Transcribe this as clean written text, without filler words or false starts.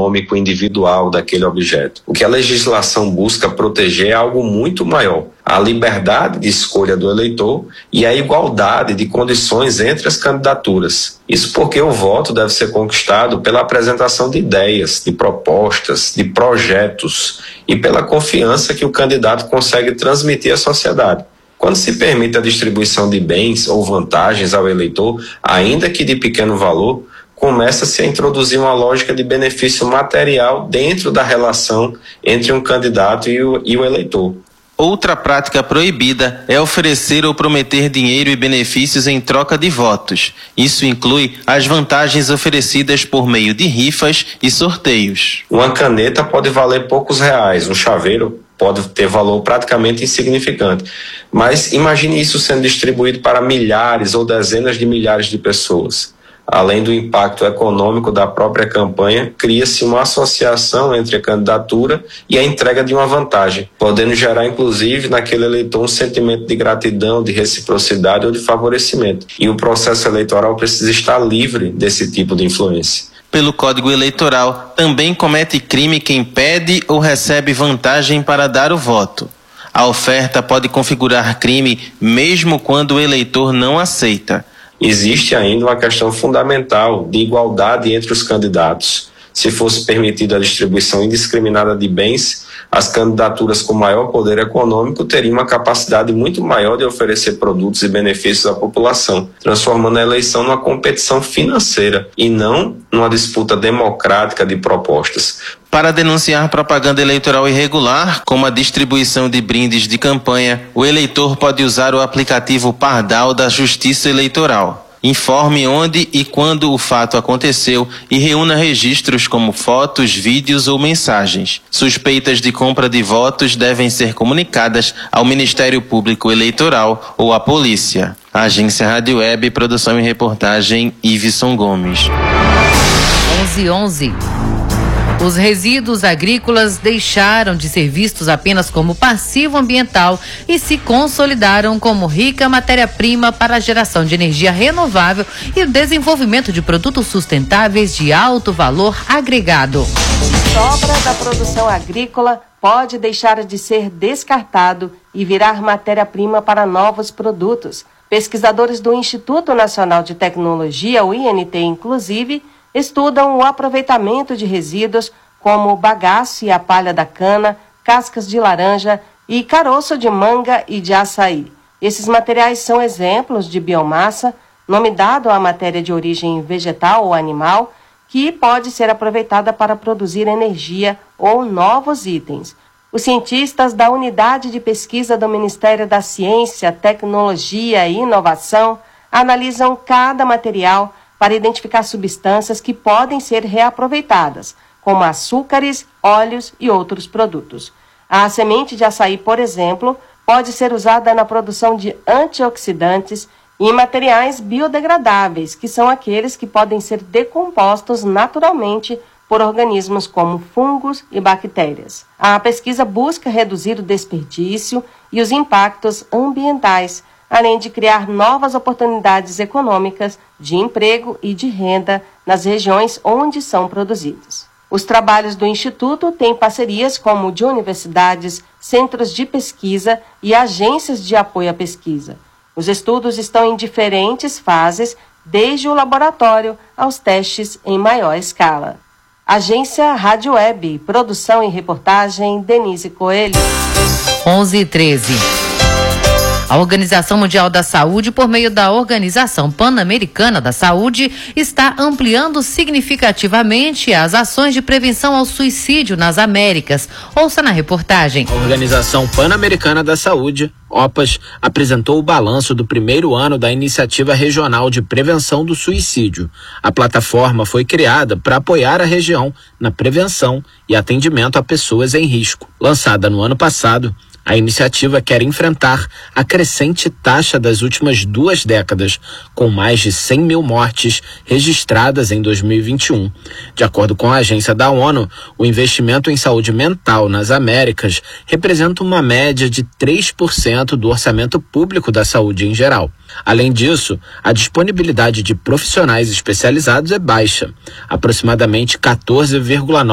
econômico individual daquele objeto. O que a legislação busca proteger é algo muito maior: a liberdade de escolha do eleitor e a igualdade de condições entre as candidaturas. Isso porque o voto deve ser conquistado pela apresentação de ideias, de propostas, de projetos e pela confiança que o candidato consegue transmitir à sociedade. Quando se permite a distribuição de bens ou vantagens ao eleitor, ainda que de pequeno valor, começa-se a introduzir uma lógica de benefício material dentro da relação entre um candidato e o eleitor. Outra prática proibida é oferecer ou prometer dinheiro e benefícios em troca de votos. Isso inclui as vantagens oferecidas por meio de rifas e sorteios. Uma caneta pode valer poucos reais, um chaveiro pode ter valor praticamente insignificante. Mas imagine isso sendo distribuído para milhares ou dezenas de milhares de pessoas. Além do impacto econômico da própria campanha, cria-se uma associação entre a candidatura e a entrega de uma vantagem, podendo gerar, inclusive, naquele eleitor um sentimento de gratidão, de reciprocidade ou de favorecimento. E o processo eleitoral precisa estar livre desse tipo de influência. Pelo Código Eleitoral, também comete crime quem pede ou recebe vantagem para dar o voto. A oferta pode configurar crime mesmo quando o eleitor não aceita. Existe ainda uma questão fundamental de igualdade entre os candidatos. Se fosse permitida a distribuição indiscriminada de bens, as candidaturas com maior poder econômico teriam uma capacidade muito maior de oferecer produtos e benefícios à população, transformando a eleição numa competição financeira e não numa disputa democrática de propostas. Para denunciar propaganda eleitoral irregular, como a distribuição de brindes de campanha, o eleitor pode usar o aplicativo Pardal da Justiça Eleitoral. Informe onde e quando o fato aconteceu e reúna registros como fotos, vídeos ou mensagens. Suspeitas de compra de votos devem ser comunicadas ao Ministério Público Eleitoral ou à polícia. Agência Rádio Web, produção e reportagem, Iveson Gomes. 11:11. Os resíduos agrícolas deixaram de ser vistos apenas como passivo ambiental e se consolidaram como rica matéria-prima para a geração de energia renovável e o desenvolvimento de produtos sustentáveis de alto valor agregado. Sobra da produção agrícola pode deixar de ser descartado e virar matéria-prima para novos produtos. Pesquisadores do Instituto Nacional de Tecnologia, o INT inclusive, estudam o aproveitamento de resíduos como o bagaço e a palha da cana, cascas de laranja e caroço de manga e de açaí. Esses materiais são exemplos de biomassa, nome dado à matéria de origem vegetal ou animal, que pode ser aproveitada para produzir energia ou novos itens. Os cientistas da Unidade de Pesquisa do Ministério da Ciência, Tecnologia e Inovação analisam cada material para identificar substâncias que podem ser reaproveitadas, como açúcares, óleos e outros produtos. A semente de açaí, por exemplo, pode ser usada na produção de antioxidantes e materiais biodegradáveis, que são aqueles que podem ser decompostos naturalmente por organismos como fungos e bactérias. A pesquisa busca reduzir o desperdício e os impactos ambientais, além de criar novas oportunidades econômicas, de emprego e de renda nas regiões onde são produzidos. Os trabalhos do Instituto têm parcerias como de universidades, centros de pesquisa e agências de apoio à pesquisa. Os estudos estão em diferentes fases, desde o laboratório aos testes em maior escala. Agência Rádio Web, produção e reportagem, Denise Coelho. 11:13. A Organização Mundial da Saúde, por meio da Organização Pan-Americana da Saúde, está ampliando significativamente as ações de prevenção ao suicídio nas Américas. Ouça na reportagem. A Organização Pan-Americana da Saúde, OPAS, apresentou o balanço do primeiro ano da Iniciativa Regional de Prevenção do Suicídio. A plataforma foi criada para apoiar a região na prevenção e atendimento a pessoas em risco. Lançada no ano passado, a iniciativa quer enfrentar a crescente taxa das últimas 2 décadas, com mais de 100 mil mortes registradas em 2021. De acordo com a agência da ONU, o investimento em saúde mental nas Américas representa uma média de 3% do orçamento público da saúde em geral. Além disso, a disponibilidade de profissionais especializados é baixa, aproximadamente 14,9%